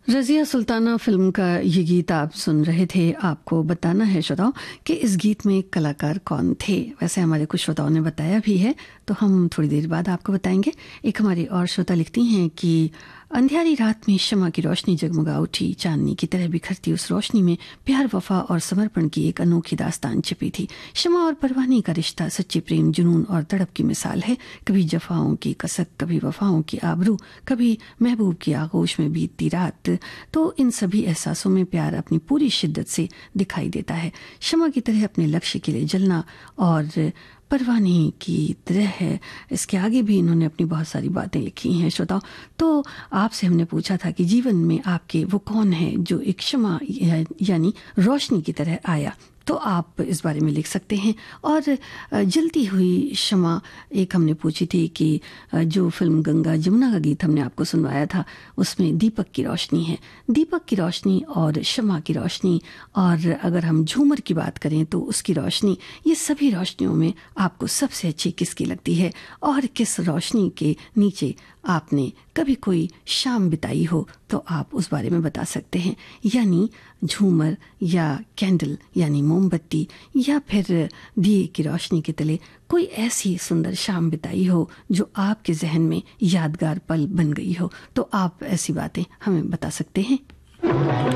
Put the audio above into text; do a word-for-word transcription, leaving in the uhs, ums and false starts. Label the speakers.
Speaker 1: Razia Sultana film का ये गीत आप सुन रहे थे। आपको बताना है श्रोताओं कि इस गीत में कलाकार कौन थे। वैसे हमारे कुछ श्रोताओं ने बताया भी है, तो हम थोड़ी देर बाद आपको बताएंगे। एक हमारी और श्रोता लिखती हैं कि अंधियारी रात में शमा की रोशनी जगमगा उठी, चांदनी की तरह बिखरती उस रोशनी में प्यार, वफा और समर्पण की एक अनोखी दास्तान छिपी थी। शमा और परवानी का रिश्ता सच्चे प्रेम, जुनून और तड़प की मिसाल है। कभी जफाओं की कसक, कभी वफाओं की आबरू, कभी महबूब की आगोश में बीतती रात। तो इन सभी एहसासों में प्यार अपनी पूरी शिद्दत से दिखाई देता है। शमा की तरह अपने लक्ष्य के लिए जलना और परवानी की तरह है। इसके आगे भी इन्होंने अपनी बहुत सारी बातें लिखी हैं श्रोताओं। तो आपसे हमने पूछा था कि जीवन में आपके वो कौन है जो एक शमा या, यानी रोशनी की तरह आया। तो आप इस बारे में लिख सकते हैं। और जलती हुई शमा एक हमने पूछी थी कि जो फिल्म गंगा जमुना का गीत हमने आपको सुनवाया था, उसमें दीपक की रोशनी है। दीपक की रोशनी और शमा की रोशनी, और अगर हम झूमर की बात करें तो उसकी रोशनी, ये सभी रोशनियों में आपको सबसे अच्छी किसकी लगती है? और किस रोशनी के नीचे आपने कभी कोई शाम बिताई हो तो आप उस बारे में बता सकते हैं। यानी झूमर या कैंडल यानी मोमबत्ती, या फिर दिए की रोशनी के तले कोई ऐसी सुंदर शाम बिताई हो जो आपके जहन में यादगार पल बन गई हो। तो आप ऐसी बातें हमें बता सकते हैं।